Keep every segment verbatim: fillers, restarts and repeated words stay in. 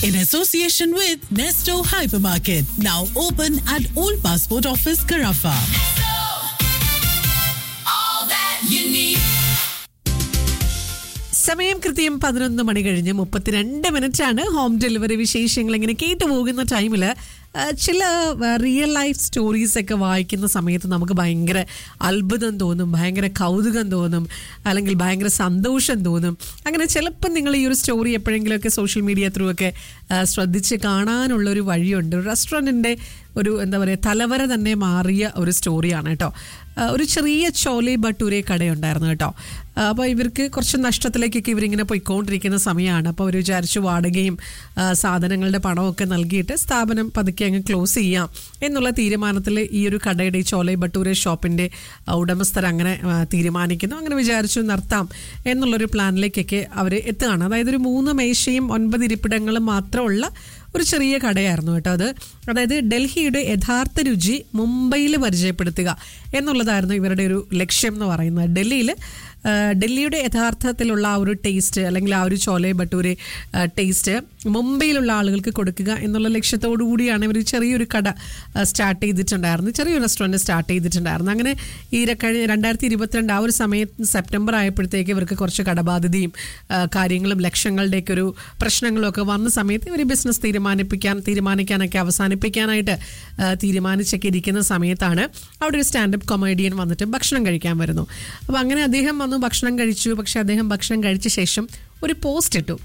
in association with Nesto Hypermarket, now open at Old Passport Office, Carafa. Nesto, all that you need. സമയം കൃത്യം പതിനൊന്ന് മണി കഴിഞ്ഞ് മുപ്പത്തിരണ്ട് minute ആണ്. ഹോം ഡെലിവറി വിശേഷങ്ങൾ ഇങ്ങനെ കേട്ടു പോകുന്ന ടൈമിൽ ചില റിയൽ ലൈഫ് സ്റ്റോറീസ് ഒക്കെ വായിക്കുന്ന സമയത്ത് നമുക്ക് ഭയങ്കര അത്ഭുതം തോന്നും, ഭയങ്കര കൗതുകം തോന്നും, അല്ലെങ്കിൽ ഭയങ്കര സന്തോഷം തോന്നും. അങ്ങനെ ചിലപ്പോൾ നിങ്ങൾ ഈ ഒരു സ്റ്റോറി എപ്പോഴെങ്കിലുമൊക്കെ സോഷ്യൽ മീഡിയ ത്രൂ ഒക്കെ ശ്രദ്ധിച്ച് കാണാനുള്ളൊരു വഴിയുണ്ട്. ഒരു റെസ്റ്റോറൻറ്റിൻ്റെ ഒരു എന്താ പറയുക തലവര തന്നെ മാറിയ ഒരു സ്റ്റോറിയാണ് കേട്ടോ. ഒരു ചെറിയ ചോലെ ഭട്ടൂരെ കടയുണ്ടായിരുന്നു കേട്ടോ. അപ്പോൾ ഇവർക്ക് കുറച്ച് നഷ്ടത്തിലേക്കൊക്കെ ഇവരിങ്ങനെ പോയിക്കൊണ്ടിരിക്കുന്ന സമയമാണ്. അപ്പോൾ അവർ വിചാരിച്ചു വാടകയും സാധനങ്ങളുടെ പണമൊക്കെ നൽകിയിട്ട് സ്ഥാപനം പതുക്കെ അങ്ങ് ക്ലോസ് ചെയ്യാം എന്നുള്ള തീരുമാനത്തിൽ ഈ ഒരു കടയുടെ ഈ ചോലെ ഭട്ടൂരെ ഷോപ്പിൻ്റെ ഉടമസ്ഥർ അങ്ങനെ തീരുമാനിക്കുന്നു. അങ്ങനെ വിചാരിച്ചു നിർത്താം എന്നുള്ളൊരു പ്ലാനിലേക്കൊക്കെ അവർ എത്തുകയാണ്. അതായത് ഒരു മൂന്ന് മേശയും ഒൻപത് ഇരിപ്പിടങ്ങളും മാത്രമുള്ള ഒരു ചെറിയ കടയായിരുന്നു കേട്ടോ അത്. അതായത് ഡൽഹിയുടെ യഥാർത്ഥ രുചി മുംബൈയിൽ പരിചയപ്പെടുത്തുക എന്നുള്ളതായിരുന്നു ഇവരുടെ ഒരു ലക്ഷ്യം എന്ന് പറയുന്നത്. ഡൽഹിയിൽ ഡൽഹിയുടെ യഥാർത്ഥത്തിലുള്ള ആ ഒരു ടേസ്റ്റ് അല്ലെങ്കിൽ ആ ഒരു ചോലെ ഭട്ടൂരെ ടേസ്റ്റ് മുംബൈയിലുള്ള ആളുകൾക്ക് കൊടുക്കുക എന്നുള്ള ലക്ഷ്യത്തോടു കൂടിയാണ് ഇവർ ചെറിയൊരു കട സ്റ്റാർട്ട് ചെയ്തിട്ടുണ്ടായിരുന്നു, ചെറിയൊരു റെസ്റ്റോറൻറ്റ് സ്റ്റാർട്ട് ചെയ്തിട്ടുണ്ടായിരുന്നു. അങ്ങനെ ഈ കഴിഞ്ഞ രണ്ടായിരത്തി ഇരുപത്തിരണ്ട് ആ ഒരു സമയത്ത് സെപ്റ്റംബർ ആയപ്പോഴത്തേക്ക് ഇവർക്ക് കുറച്ച് കടബാധ്യതയും കാര്യങ്ങളും ലക്ഷങ്ങളുടെയൊക്കെ ഒരു പ്രശ്നങ്ങളൊക്കെ വന്ന സമയത്ത് ഇവർ ബിസിനസ് തീരുമാനിപ്പിക്കാൻ തീരുമാനിക്കാനൊക്കെ അവസാനിപ്പിക്കാനായിട്ട് തീരുമാനിച്ചൊക്കെ ഇരിക്കുന്ന സമയത്താണ് അവിടെ ഒരു സ്റ്റാൻഡപ്പ് കൊമേഡിയൻ വന്നിട്ട് ഭക്ഷണം കഴിക്കാൻ വരുന്നു. അപ്പോൾ അങ്ങനെ അദ്ദേഹം വന്നു ഭക്ഷണം കഴിച്ചു. പക്ഷെ അദ്ദേഹം ഭക്ഷണം കഴിച്ച ശേഷം ഒരു പോസ്റ്റ് ഇട്ടു.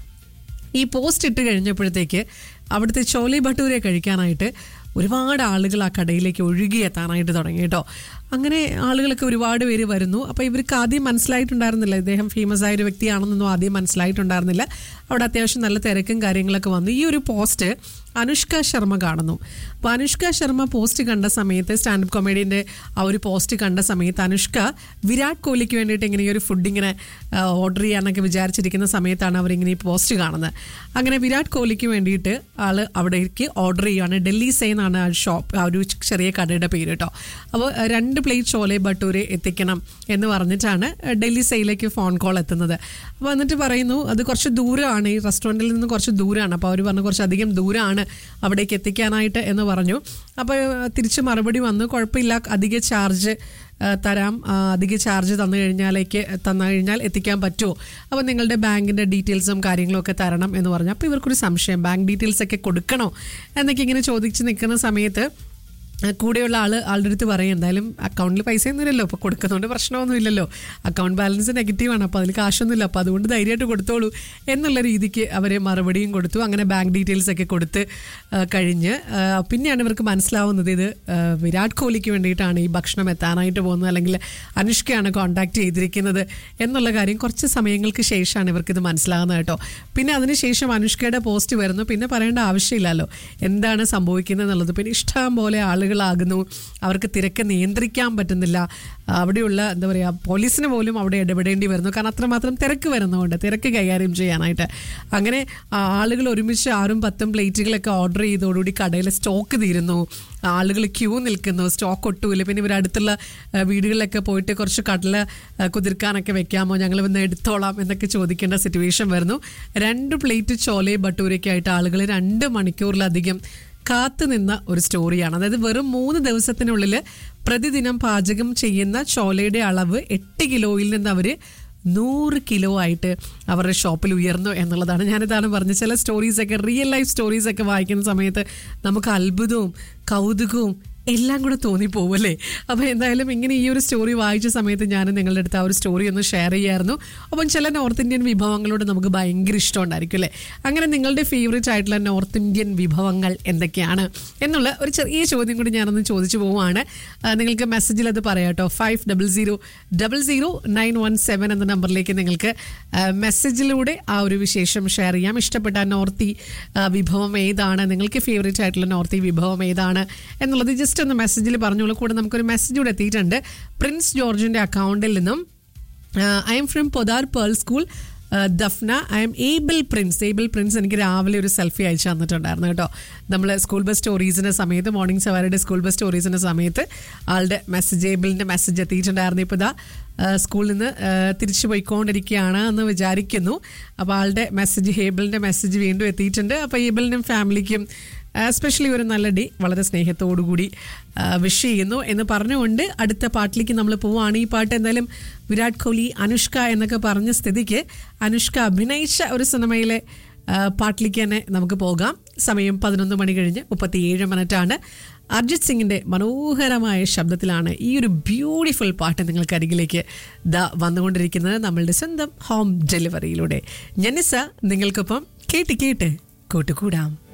ഈ പോസ്റ്റ് ഇട്ട് കഴിഞ്ഞപ്പോഴത്തേക്ക് അവിടുത്തെ ചോലെ ഭട്ടൂരെ കഴിക്കാനായിട്ട് ഒരുപാട് ആളുകൾ ആ കടയിലേക്ക് ഒഴുകിയെത്താനായിട്ട് തുടങ്ങി കേട്ടോ. അങ്ങനെ ആളുകളൊക്കെ ഒരുപാട് പേര് വരുന്നു. അപ്പോൾ ഇവർക്ക് ആദ്യം മനസ്സിലായിട്ടുണ്ടായിരുന്നില്ല ഇദ്ദേഹം ഫേമസ് ആയൊരു വ്യക്തിയാണെന്നൊന്നും ആദ്യം മനസ്സിലായിട്ടുണ്ടായിരുന്നില്ല. അവിടെ അത്യാവശ്യം നല്ല തിരക്കും കാര്യങ്ങളൊക്കെ വന്നു. ഈ ഒരു പോസ്റ്റ് അനുഷ്ക ശർമ്മ കാണുന്നു. അപ്പോൾ അനുഷ്ക ശർമ്മ പോസ്റ്റ് കണ്ട സമയത്ത് സ്റ്റാൻഡപ്പ് കൊമേഡിയൻ്റെ ആ ഒരു പോസ്റ്റ് കണ്ട സമയത്ത് അനുഷ്ക വിരാട് കോഹ്ലിക്ക് വേണ്ടിയിട്ട് ഇങ്ങനെ ഈ ഒരു ഫുഡ് ഇങ്ങനെ ഓർഡർ ചെയ്യാനൊക്കെ വിചാരിച്ചിരിക്കുന്ന സമയത്താണ് അവരിങ്ങനെ ഈ പോസ്റ്റ് കാണുന്നത്. അങ്ങനെ വിരാട് കോഹ്ലിക്ക് വേണ്ടിയിട്ട് ആൾ അവിടേക്ക് ഓർഡർ ചെയ്യുകയാണ്. ഡൽഹി സേ എന്നാണ് ആ ഷോപ്പ് ആ ഒരു ചെറിയ കടയുടെ പേര് കേട്ടോ. അപ്പോൾ രണ്ട് പ്ലേറ്റ് ചോലെ ഭട്ടൂരെ എത്തിക്കണം എന്ന് പറഞ്ഞിട്ടാണ് ഡൽഹി സേയിലേക്ക് ഫോൺ കോൾ എത്തുന്നത്. അപ്പോൾ എന്നിട്ട് പറയുന്നു അത് കുറച്ച് ദൂരമാണ്, ഈ റെസ്റ്റോറൻറ്റിൽ നിന്ന് കുറച്ച് ദൂരമാണ്. അപ്പോൾ അവർ പറഞ്ഞു കുറച്ചധികം ദൂരമാണ് അവിടേക്ക് എത്തിക്കാനായിട്ട് എന്ന് പറഞ്ഞു. അപ്പോൾ തിരിച്ച് മറുപടി വന്നു, കുഴപ്പമില്ല, അധിക ചാർജ് തരാം, അധിക ചാർജ് തന്നു കഴിഞ്ഞാലേക്ക് തന്നു കഴിഞ്ഞാൽ എത്തിക്കാൻ പറ്റുമോ, അപ്പോൾ നിങ്ങളുടെ ബാങ്കിൻ്റെ ഡീറ്റെയിൽസും കാര്യങ്ങളും ഒക്കെ തരണം എന്ന് പറഞ്ഞു. അപ്പോൾ ഇവർക്കൊരു സംശയം, ബാങ്ക് ഡീറ്റെയിൽസ് ഒക്കെ കൊടുക്കണോ എന്നൊക്കെ ഇങ്ങനെ ചോദിച്ച് നിൽക്കുന്ന സമയത്ത് കൂടെയുള്ള ആൾ ആളുടെ അടുത്ത് പറയും എന്തായാലും അക്കൗണ്ടിൽ പൈസയൊന്നും ഇല്ലല്ലോ, അപ്പോൾ കൊടുക്കുന്നതുകൊണ്ട് പ്രശ്നമൊന്നും ഇല്ലല്ലോ, അക്കൗണ്ട് ബാലൻസ് നെഗറ്റീവാണ്, അപ്പോൾ അതിൽ കാശൊന്നുമില്ല, അപ്പോൾ അതുകൊണ്ട് ധൈര്യമായിട്ട് കൊടുത്തോളൂ എന്നുള്ള രീതിക്ക് അവരെ മറുപടിയും കൊടുത്തു. അങ്ങനെ ബാങ്ക് ഡീറ്റെയിൽസ് ഒക്കെ കൊടുത്ത് കഴിഞ്ഞ് പിന്നെയാണ് ഇവർക്ക് മനസ്സിലാവുന്നത് ഇത് വിരാട് കോഹ്ലിക്ക് വേണ്ടിയിട്ടാണ് ഈ ഭക്ഷണം എത്താനായിട്ട് പോകുന്നത്, അല്ലെങ്കിൽ അനുഷ്കയാണ് കോൺടാക്ട് ചെയ്തിരിക്കുന്നത് എന്നുള്ള കാര്യം കുറച്ച് സമയങ്ങൾക്ക് ശേഷമാണ് ഇവർക്കിത് മനസ്സിലാകുന്നത് കേട്ടോ. പിന്നെ അതിനുശേഷം അനുഷ്കയുടെ പോസ്റ്റ് വരുന്നു. പിന്നെ പറയേണ്ട ആവശ്യമില്ലല്ലോ എന്താണ് സംഭവിക്കുന്നത് എന്നുള്ളത്. പിന്നെ ഇഷ്ടം പോലെ ആളുകൾ ാകുന്നു അവർക്ക് തിരക്ക് നിയന്ത്രിക്കാൻ പറ്റുന്നില്ല. അവിടെയുള്ള എന്താ പറയുക പോലീസിന് പോലും അവിടെ ഇടപെടേണ്ടി വരുന്നു, കാരണം അത്രമാത്രം തിരക്ക് വരുന്നതുകൊണ്ട് തിരക്ക് കൈകാര്യം ചെയ്യാനായിട്ട്. അങ്ങനെ ആളുകൾ ഒരുമിച്ച് ആറും പത്തും പ്ലേറ്റുകളൊക്കെ ഓർഡർ ചെയ്തതോടുകൂടി കടയിലെ സ്റ്റോക്ക് തീരുന്നു, ആളുകൾ ക്യൂ നിൽക്കുന്നു, സ്റ്റോക്ക് ഒട്ടുമില്ല. പിന്നെ ഇവർ അടുത്തുള്ള വീടുകളിലൊക്കെ പോയിട്ട് കുറച്ച് കടല കുതിർക്കാനൊക്കെ വെക്കാമോ, ഞങ്ങൾ വന്ന് എടുത്തോളാം എന്നൊക്കെ ചോദിക്കേണ്ട സിറ്റുവേഷൻ വരുന്നു. രണ്ട് പ്ലേറ്റ് ചോലെ ഭട്ടൂരയ്ക്കായിട്ട് ആളുകൾ രണ്ട് മണിക്കൂറിലധികം കാത്തു നിന്ന ഒരു സ്റ്റോറിയാണ്. അതായത് വെറും മൂന്ന് ദിവസത്തിനുള്ളിൽ പ്രതിദിനം പാചകം ചെയ്യുന്ന ചോലയുടെ അളവ് എട്ട് കിലോയിൽ നിന്ന് അവർ നൂറ് കിലോ ആയിട്ട് അവരുടെ ഷോപ്പിൽ ഉയർന്നു എന്നുള്ളതാണ്. ഞാനിതാണ് പറഞ്ഞത്, ചില സ്റ്റോറീസൊക്കെ റിയൽ ലൈഫ് സ്റ്റോറീസൊക്കെ വായിക്കുന്ന സമയത്ത് നമുക്ക് അത്ഭുതവും കൗതുകവും എല്ലാം കൂടെ തോന്നിപ്പോവും അല്ലേ. അപ്പോൾ എന്തായാലും ഇങ്ങനെ ഈ ഒരു സ്റ്റോറി വായിച്ച സമയത്ത് ഞാൻ നിങ്ങളുടെ അടുത്ത് ആ ഒരു സ്റ്റോറി ഒന്ന് ഷെയർ ചെയ്യായിരുന്നു. അപ്പം ചില നോർത്ത് ഇന്ത്യൻ വിഭവങ്ങളോട് നമുക്ക് ഭയങ്കര ഇഷ്ടമുണ്ടായിരിക്കും അല്ലേ. അങ്ങനെ നിങ്ങളുടെ ഫേവറേറ്റ് ആയിട്ടുള്ള നോർത്ത് ഇന്ത്യൻ വിഭവങ്ങൾ എന്തൊക്കെയാണ് എന്നുള്ള ഒരു ചെറിയ ചോദ്യം കൂടി ഞാനൊന്ന് ചോദിച്ചു പോവുകയാണ്. നിങ്ങൾക്ക് മെസ്സേജിൽ അത് പറയാം കേട്ടോ. Five double zero double zero nine one seven എന്ന നമ്പറിലേക്ക് നിങ്ങൾക്ക് മെസ്സേജിലൂടെ ആ ഒരു വിശേഷം ഷെയർ ചെയ്യാം. ഇഷ്ടപ്പെട്ട നോർത്തി വിഭവം ഏതാണ്, നിങ്ങൾക്ക് ഫേവറേറ്റ് ആയിട്ടുള്ള നോർത്തി വിഭവം ഏതാണ് എന്നുള്ളത് ജസ്റ്റ് ഒന്ന് മെസ്സേജിൽ പറഞ്ഞോളൂ. കൂടെ നമുക്കൊരു മെസ്സേജ് കൂടെ എത്തിയിട്ടുണ്ട് പ്രിൻസ് ജോർജിന്റെ അക്കൗണ്ടിൽ നിന്നും. I am from Podar pearl school. Dafna I am able Prince able Prince എനിക്ക് രാവിലെ ഒരു സെൽഫി അയച്ചു തന്നിട്ടുണ്ടായിരുന്നു കേട്ടോ. നമ്മൾ സ്കൂൾ ബസ് സ്റ്റോറീസിൻ്റെ സമയത്ത് മോർണിംഗ് സവാരിയുടെ സ്കൂൾ ബസ് സ്റ്റോറീസിൻ്റെ സമയത്ത് ആളുടെ മെസ്സേജ് ഏബിളിൻ്റെ മെസ്സേജ് എത്തിയിട്ടുണ്ടായിരുന്നു. ഇപ്പോൾ ഇതാ സ്കൂളിൽ നിന്ന് തിരിച്ചു പോയിക്കൊണ്ടിരിക്കുകയാണ് എന്ന് വിചാരിക്കുന്നു. അപ്പോൾ ആളുടെ മെസ്സേജ് ഏബിളിൻ്റെ മെസ്സേജ് വീണ്ടും എത്തിയിട്ടുണ്ട്. അപ്പോൾ ഏബിളിനും ഫാമിലിക്കും എസ്പെഷ്യലി ഒരു നല്ല ഡേ വളരെ സ്നേഹത്തോടു കൂടി വിഷ് ചെയ്യുന്നു എന്ന് പറഞ്ഞുകൊണ്ട് അടുത്ത പാട്ടിലേക്ക് നമ്മൾ പോവുകയാണ്. ഈ പാട്ട് എന്തായാലും വിരാട് കോഹ്ലി അനുഷ്ക എന്നൊക്കെ പറഞ്ഞ സ്ഥിതിക്ക് അനുഷ്ക അഭിനയിച്ച ഒരു സിനിമയിലെ പാട്ടിലേക്ക് തന്നെ നമുക്ക് പോകാം. സമയം പതിനൊന്ന് മണി കഴിഞ്ഞ് മുപ്പത്തിയേഴ് മിനിറ്റാണ്. അർജിത് സിംഗിൻ്റെ മനോഹരമായ ശബ്ദത്തിലാണ് ഈ ഒരു ബ്യൂട്ടിഫുൾ പാട്ട് നിങ്ങൾക്ക് അരികിലേക്ക് ദാ വന്നുകൊണ്ടിരിക്കുന്നത് നമ്മളുടെ സ്വന്തം ഹോം ഡെലിവറിയിലൂടെ. ജനിസ നിങ്ങൾക്കൊപ്പം കേട്ട് കേട്ട് കൂട്ടുകൂടാം.